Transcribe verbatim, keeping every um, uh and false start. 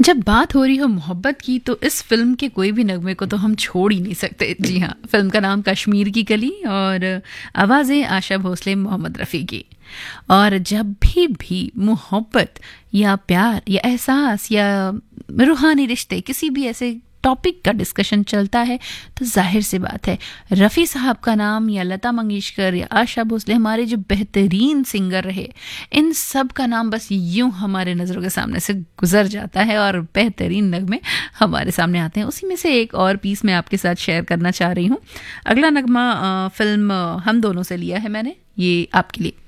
जब बात हो रही हो मोहब्बत की तो इस फिल्म के कोई भी नगमे को तो हम छोड़ ही नहीं सकते। जी हाँ, फिल्म का नाम कश्मीर की कली और आवाज़ें आशा भोसले, मोहम्मद रफ़ी की। और जब भी भी मोहब्बत या प्यार या एहसास या रूहानी रिश्ते किसी भी ऐसे टॉपिक का डिस्कशन चलता है तो जाहिर सी बात है रफ़ी साहब का नाम या लता मंगेशकर या आशा भोसले, हमारे जो बेहतरीन सिंगर रहे, इन सब का नाम बस यूं हमारे नज़रों के सामने से गुजर जाता है और बेहतरीन नगमे हमारे सामने आते हैं। उसी में से एक और पीस मैं आपके साथ शेयर करना चाह रही हूँ। अगला नगमा फिल्म हम दोनों से लिया है मैंने, ये आपके लिए।